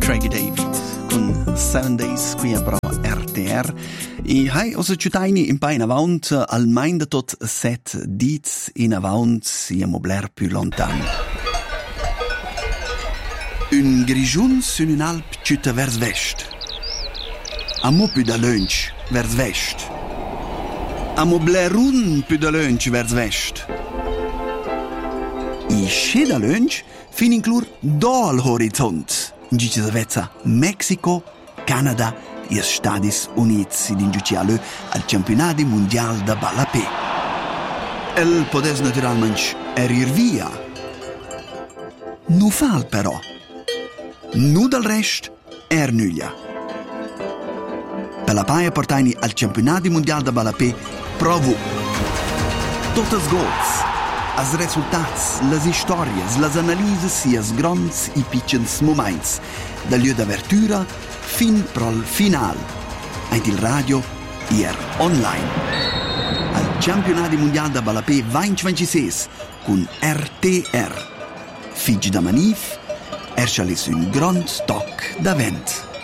Craig David con 7 Days qui a Pro RTR e hai osa ciutaini in pa in avant almain da tot 7 dits in avant siamo bler più lontan. Un grigiun sun un alp ciuta vers vest. Amo più da lunch vers vest. Amo blerun più da lunch vers vest. I sce da lunch fin inclur do al horizont. Gici savezza Mexico, Canada e Stati Uniti in giuciale al campionati mondial da balapé. El podes naturalmente erir via. Nu fal però. Nu dal rest nuglia. Per la paia portaini al campionati mondial da balapé provo. Totes gols. As resultats, las historias, las analises e as grands e piccins moments da lieu d'apertura fin prol final. Ait il radio ier online. Al campionati mondial da balapé 2026 con RTR. Fig da manif, erchalis un grand toc da vent.